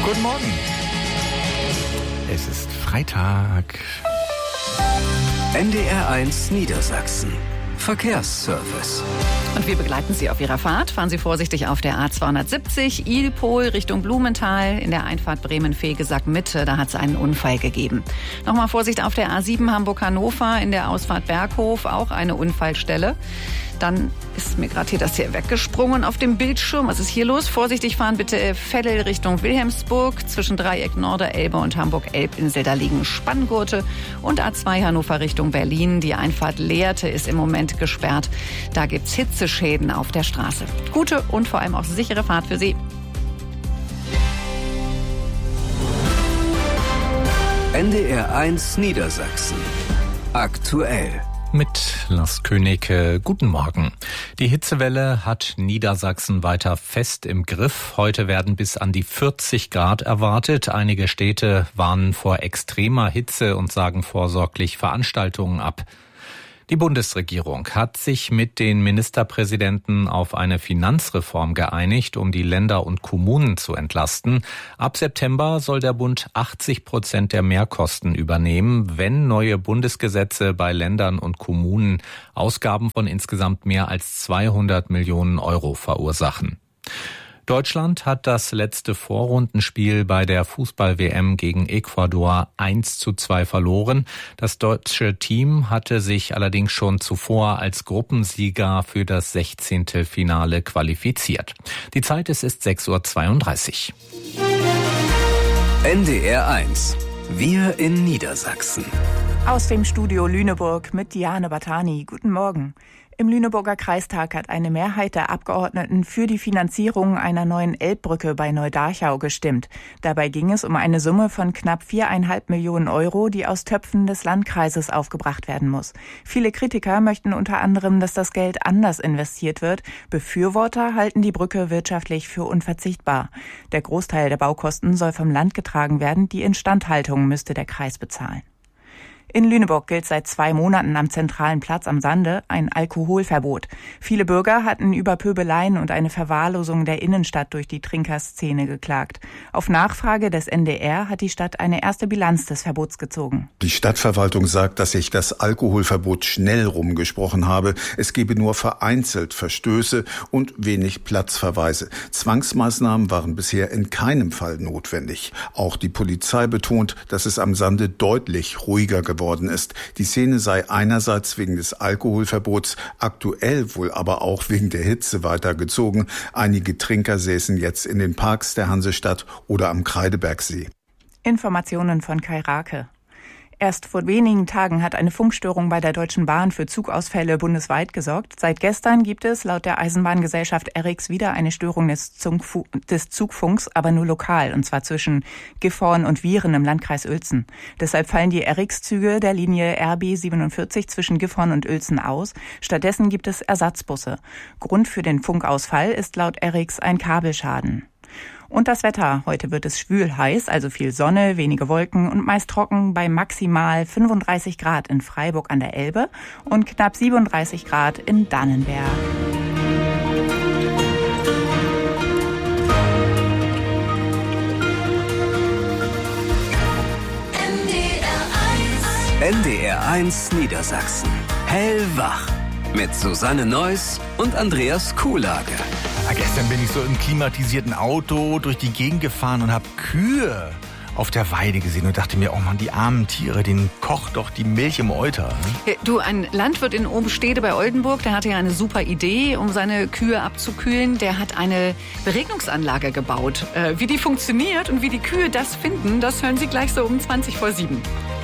Guten Morgen. Es ist Freitag. NDR1 Niedersachsen. Verkehrsservice. Und wir begleiten Sie auf Ihrer Fahrt. Fahren Sie vorsichtig auf der A270 Ilpol Richtung Blumenthal in der Einfahrt Bremen-Vegesack-Mitte. Da hat es einen Unfall gegeben. Nochmal Vorsicht auf der A7 Hamburg-Hannover in der Ausfahrt Berghof. Auch eine Unfallstelle. Dann ist mir gerade hier das hier weggesprungen auf dem Bildschirm. Was ist hier los? Vorsichtig fahren bitte Veddel Richtung Wilhelmsburg. Zwischen Dreieck Norderelbe und Hamburg-Elbinsel. Da liegen Spanngurte. Und A2 Hannover Richtung Berlin. Die Einfahrt Lehrte ist im Moment gesperrt. Da gibt's Hitzeschäden auf der Straße. Gute und vor allem auch sichere Fahrt für Sie. NDR1 Niedersachsen. Aktuell. Mit Lars König, guten Morgen. Die Hitzewelle hat Niedersachsen weiter fest im Griff. Heute werden bis an die 40 Grad erwartet. Einige Städte warnen vor extremer Hitze und sagen vorsorglich Veranstaltungen ab. Die Bundesregierung hat sich mit den Ministerpräsidenten auf eine Finanzreform geeinigt, um die Länder und Kommunen zu entlasten. Ab September soll der Bund 80% der Mehrkosten übernehmen, wenn neue Bundesgesetze bei Ländern und Kommunen Ausgaben von insgesamt mehr als 200 Millionen Euro verursachen. Deutschland hat das letzte Vorrundenspiel bei der Fußball-WM gegen Ecuador 1:2 verloren. Das deutsche Team hatte sich allerdings schon zuvor als Gruppensieger für das 16. Finale qualifiziert. Die Zeit ist 6:32 Uhr. NDR1. Wir in Niedersachsen. Aus dem Studio Lüneburg mit Diane Batani. Guten Morgen. Im Lüneburger Kreistag hat eine Mehrheit der Abgeordneten für die Finanzierung einer neuen Elbbrücke bei Neudarchau gestimmt. Dabei ging es um eine Summe von knapp 4,5 Millionen Euro, die aus Töpfen des Landkreises aufgebracht werden muss. Viele Kritiker möchten unter anderem, dass das Geld anders investiert wird. Befürworter halten die Brücke wirtschaftlich für unverzichtbar. Der Großteil der Baukosten soll vom Land getragen werden. Die Instandhaltung müsste der Kreis bezahlen. In Lüneburg gilt seit 2 Monaten am zentralen Platz am Sande ein Alkoholverbot. Viele Bürger hatten über Pöbeleien und eine Verwahrlosung der Innenstadt durch die Trinkerszene geklagt. Auf Nachfrage des NDR hat die Stadt eine erste Bilanz des Verbots gezogen. Die Stadtverwaltung sagt, dass sich das Alkoholverbot schnell rumgesprochen habe. Es gebe nur vereinzelt Verstöße und wenig Platzverweise. Zwangsmaßnahmen waren bisher in keinem Fall notwendig. Auch die Polizei betont, dass es am Sande deutlich ruhiger geworden ist. Die Szene sei einerseits wegen des Alkoholverbots, aktuell wohl aber auch wegen der Hitze weitergezogen. Einige Trinker säßen jetzt in den Parks der Hansestadt oder am Kreidebergsee. Informationen von Kai Rake. Erst vor wenigen Tagen hat eine Funkstörung bei der Deutschen Bahn für Zugausfälle bundesweit gesorgt. Seit gestern gibt es laut der Eisenbahngesellschaft ERIX wieder eine Störung des Zugfunks, aber nur lokal, und zwar zwischen Gifhorn und Vieren im Landkreis Uelzen. Deshalb fallen die ERIX-Züge der Linie RB 47 zwischen Gifhorn und Uelzen aus. Stattdessen gibt es Ersatzbusse. Grund für den Funkausfall ist laut ERIX ein Kabelschaden. Und das Wetter. Heute wird es schwül heiß, also viel Sonne, wenige Wolken und meist trocken bei maximal 35 Grad in Freiburg an der Elbe und knapp 37 Grad in Dannenberg. NDR1 Niedersachsen. Hellwach. Mit Susanne Neuss und Andreas Kuhlage. Gestern bin ich so im klimatisierten Auto durch die Gegend gefahren und habe Kühe auf der Weide gesehen und dachte mir, oh Mann, die armen Tiere, denen kocht doch die Milch im Euter. Ne? Du, ein Landwirt in Obenstede bei Oldenburg, der hatte ja eine super Idee, um seine Kühe abzukühlen. Der hat eine Beregnungsanlage gebaut. Wie die funktioniert und wie die Kühe das finden, das hören Sie gleich so um 7:20.